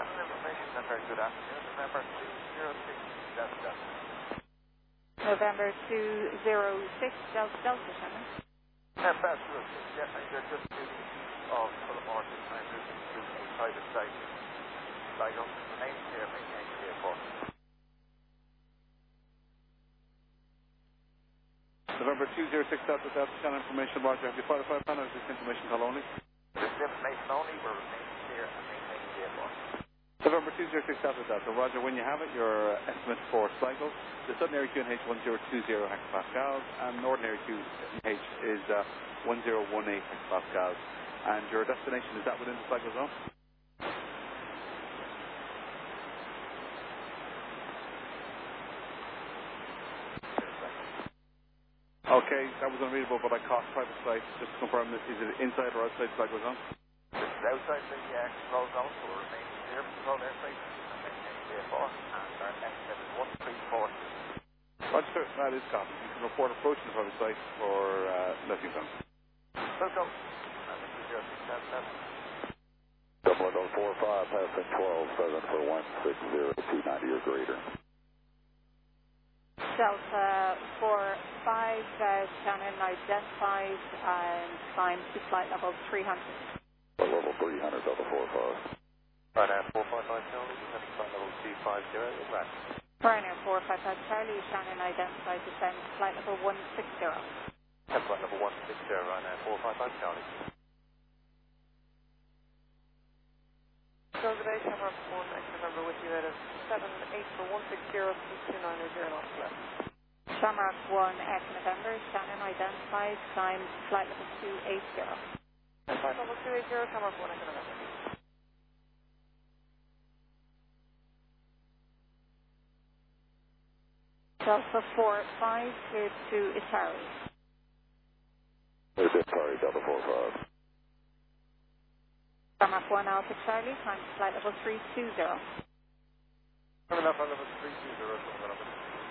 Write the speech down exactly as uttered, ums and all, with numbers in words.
Shannon Information Center, good afternoon. November two zero six Delta Delta. November two zero six Delta Delta, Shannon. Yes, absolutely. Yeah, I just just to the east of Tullamore, I'm moving to a private site. Sligo, remain here, maintain the airport. November two zero six Delta Delta, Shannon Information, Roger. Have you qualified panel? Is this information call only? This is information only, we're remaining here and maintaining the airport. November two zero six Delta Delta, Roger. When you have it, your uh, estimate for Sligo, the southern area Q N H one zero two zero hectopascals, and northern area Q N H is uh, one zero one eight hectopascals. And your destination, is that within the Sligo zone? Okay, that was unreadable, but I caught private site. Just to confirm, is it inside or outside Sligo zone? This is outside the uh, control zone, so we're remaining here, control airspace, and maintaining the airport, and our estimate is one three four. Roger, that is copy. You can report approaching the private site for uh, Lexington. Welcome. And this is your success seven. Double one four five, passing twelve seven for one six zero two ninety or greater. Delta four five, uh, Shannon identified and climbed to flight level three hundred. Level three hundred, Delta four five. Right now, four five five Charlie, descending flight level two five zero, right. Ryanair four five five Charlie, Shannon identified descend flight level one six zero. That's flight level one six zero, right now, four five five Charlie. So today, Shamrock one, extra number with you out of seven eight for one six zero, two nine zero knots left. Shamrock one, X November, Shannon identified, climbed flight level two eight zero. Flight level two eight zero, Shamrock one, extra November. Delta four five, cleared to Itari. Is it sorry, Delta four five. Shamrock one, Alpha Charlie, climbed flight level three two zero. Coming up on level three two zero,